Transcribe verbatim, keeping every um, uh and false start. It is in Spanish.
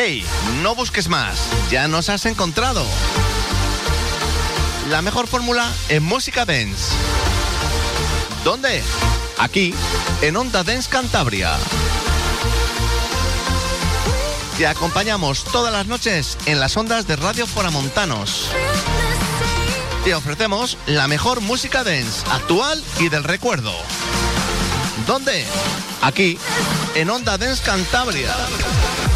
¡Ey! No busques más, ya nos has encontrado. La mejor fórmula en música dance. ¿Dónde? Aquí, en Onda Dance Cantabria. Te acompañamos todas las noches en las ondas de Radio Foramontanos. Te ofrecemos la mejor música dance, actual y del recuerdo. ¿Dónde? Aquí, en Onda Dance Cantabria.